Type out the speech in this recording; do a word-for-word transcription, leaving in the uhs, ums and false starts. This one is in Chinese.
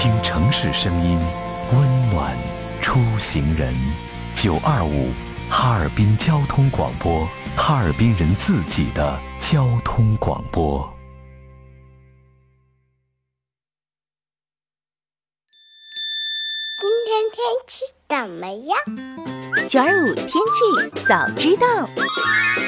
听城市声音，温暖出行人。九二五，哈尔滨交通广播，哈尔滨人自己的交通广播。 今天天气怎么样？ 九二五天气早知道。